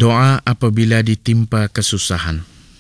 Doa apabila ditimpa kesusahan.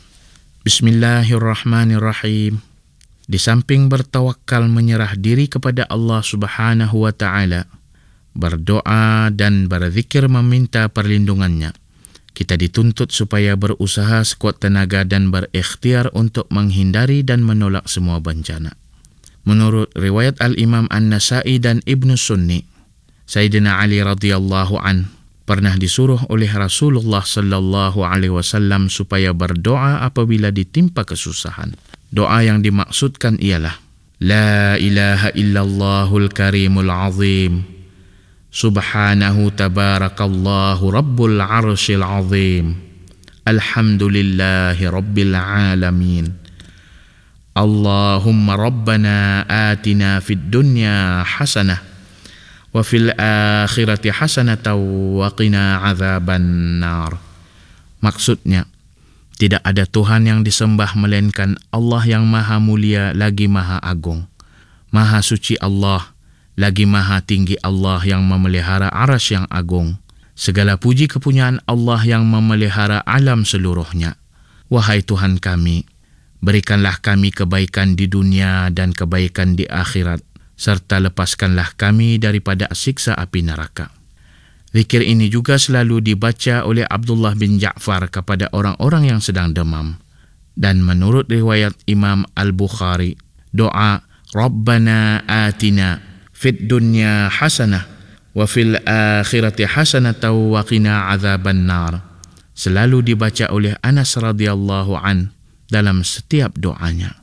Bismillahirrahmanirrahim. Di samping bertawakal menyerah diri kepada Allah Subhanahu wa taala, berdoa dan berzikir meminta perlindungannya, kita dituntut supaya berusaha sekuat tenaga dan berikhtiar untuk menghindari dan menolak semua bencana. Menurut riwayat Al-Imam An-Nasa'i dan Ibnu Sunni, Sayyidina Ali radhiyallahu an pernah disuruh oleh Rasulullah sallallahu alaihi wasallam supaya berdoa apabila ditimpa kesusahan. Doa yang dimaksudkan ialah La ilaha illallahul karimul azim, subhanahu tabarakallahu rabbul arshil azim, alhamdulillahi rabbil alamin, Allahumma rabbana atina fid dunya hasanah wa fil akhirati hasanatan wa qina azaban nar. Maksudnya, tidak ada Tuhan yang disembah melainkan Allah yang maha mulia lagi maha agung. Maha suci Allah, lagi maha tinggi Allah yang memelihara arasy yang agung. Segala puji kepunyaan Allah yang memelihara alam seluruhnya. Wahai Tuhan kami, berikanlah kami kebaikan di dunia dan kebaikan di akhirat, serta lepaskanlah kami daripada siksa api neraka. Zikir ini juga selalu dibaca oleh Abdullah bin Ja'far kepada orang-orang yang sedang demam. Dan menurut riwayat Imam Al-Bukhari, doa Rabbana atina fid dunya hasanah wa fil akhirati hasanatan wa qina azaban nar selalu dibaca oleh Anas radhiyallahu an dalam setiap doanya.